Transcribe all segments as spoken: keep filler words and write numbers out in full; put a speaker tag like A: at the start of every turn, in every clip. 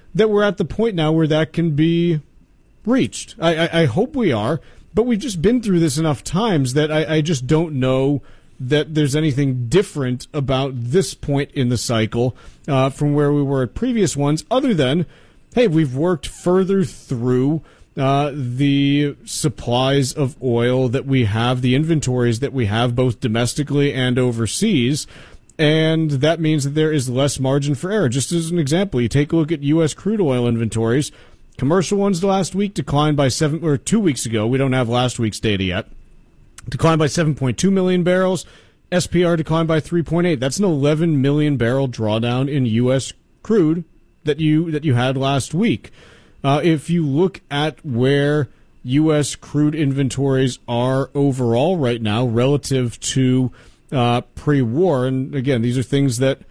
A: that we're at the point now where that can be reached. I, I, I hope we are, but we've just been through this enough times that I, I just don't know that there's anything different about this point in the cycle uh, from where we were at previous ones, other than, hey, we've worked further through uh, the supplies of oil that we have, the inventories that we have both domestically and overseas, and that means that there is less margin for error. Just as an example, you take a look at U S crude oil inventories. Commercial ones last week declined by seven, or two weeks ago. We don't have last week's data yet. Declined by seven point two million barrels. S P R declined by three point eight. That's an eleven million barrel drawdown in U S crude that you that you had last week. Uh, if you look at where U S crude inventories are overall right now relative to uh, pre-war, and again, these are things that,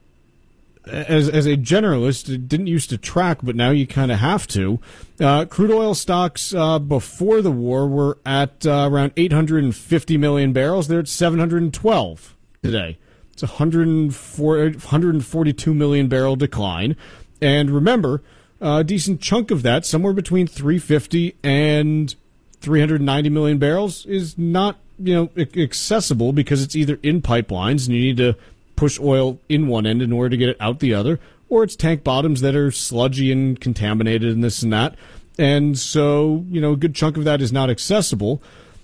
A: as as a generalist, it didn't used to track, but now you kind of have to. Uh, crude oil stocks uh, before the war were at uh, around eight hundred fifty million barrels. They're at seven hundred twelve today. It's a one hundred forty-two million barrel decline. And remember, a decent chunk of that, somewhere between three hundred fifty and three hundred ninety million barrels, is not, you know, accessible because it's either in pipelines and you need to push oil in one end in order to get it out the other, or it's tank bottoms that are sludgy and contaminated and this and that. And so, you know, a good chunk of that is not accessible.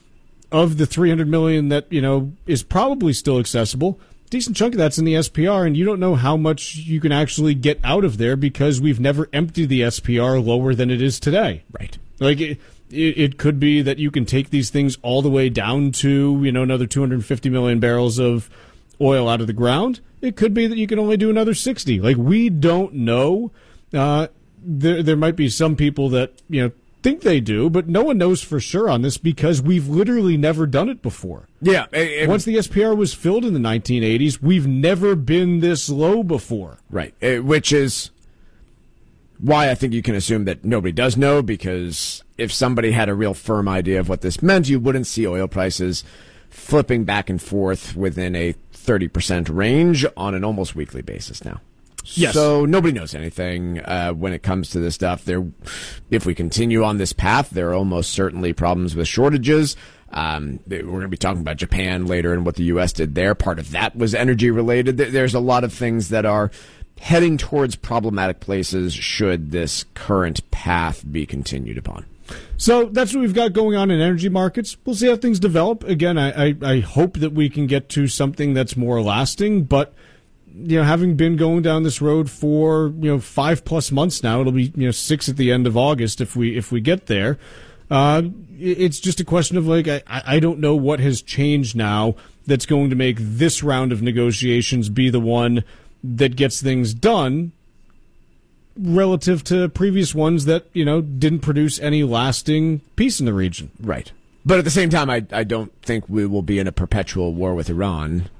A: Of the three hundred million that, you know, is probably still accessible, a decent chunk of that's in the S P R, and you don't know how much you can actually get out of there because we've never emptied the S P R lower than it is today.
B: Right.
A: Like, it, it could be that you can take these things all the way down to, you know, another two hundred fifty million barrels of oil out of the ground. It could be that you can only do another sixty. Like, we don't know. Uh, there, there might be some people that, you know, think they do, but no one knows for sure on this because we've literally never done it before.
B: Yeah. It,
A: Once the S P R was filled in the nineteen eighties, we've never been this low before.
B: Right. It, which is why I think you can assume that nobody does know, because if somebody had a real firm idea of what this meant, you wouldn't see oil prices flipping back and forth within a thirty percent range on an almost weekly basis now.
A: Yes.
B: So nobody knows anything uh, when it comes to this stuff. There, if we continue on this path, there are almost certainly problems with shortages. Um, we're going to be talking about Japan later and what the U S did there. Part of that was energy related. There's a lot of things that are heading towards problematic places should this current path be continued upon.
A: So that's what we've got going on in energy markets. We'll see how things develop. Again, I, I, I hope that we can get to something that's more lasting, but you know, having been going down this road for, you know, five plus months now, it'll be, you know, six at the end of August if we if we get there. Uh, it's just a question of, like, I, I don't know what has changed now that's going to make this round of negotiations be the one that gets things done relative to previous ones that, you know, didn't produce any lasting peace in the region.
B: Right. But at the same time, I, I don't think we will be in a perpetual war with Iran.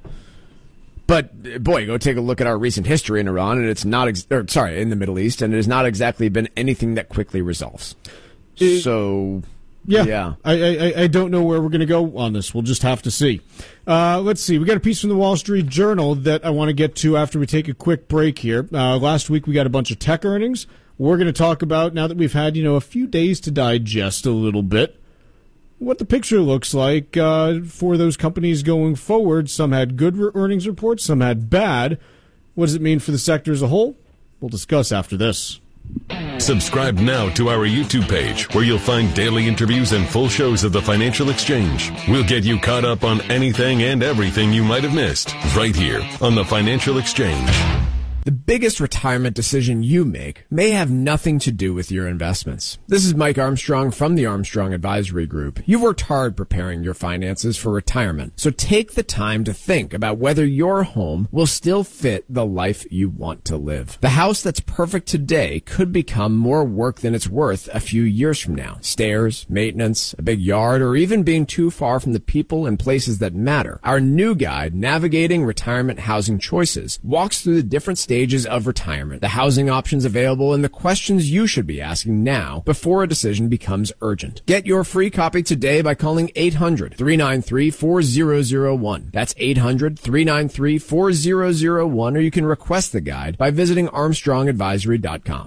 B: But, boy, go take a look at our recent history in Iran, and it's not, ex- or sorry, in the Middle East, and it has not exactly been anything that quickly resolves. It, so,
A: yeah,
B: yeah.
A: I, I, I don't know where we're going to go on this. We'll just have to see. Uh, let's see. We got a piece from the Wall Street Journal that I want to get to after we take a quick break here. Uh, last week we got a bunch of tech earnings. We're going to talk about, now that we've had, you know, a few days to digest a little bit, what the picture looks like uh, for those companies going forward. Some had good re- earnings reports, some had bad. What does it mean for the sector as a whole? We'll discuss after this.
C: Subscribe now to our YouTube page, where you'll find daily interviews and full shows of the Financial Exchange. We'll get you caught up on anything and everything you might have missed, right here on the Financial Exchange.
B: The biggest retirement decision you make may have nothing to do with your investments. This is Mike Armstrong from the Armstrong Advisory Group. You've worked hard preparing your finances for retirement, so take the time to think about whether your home will still fit the life you want to live. The house that's perfect today could become more work than it's worth a few years from now. Stairs, maintenance, a big yard, or even being too far from the people and places that matter. Our new guide, Navigating Retirement Housing Choices, walks through the different stages of retirement, the housing options available, and the questions you should be asking now before a decision becomes urgent. Get your free copy today by calling eight hundred, three nine three, four zero zero one. That's eight hundred, three nine three, four zero zero one, or you can request the guide by visiting armstrong advisory dot com.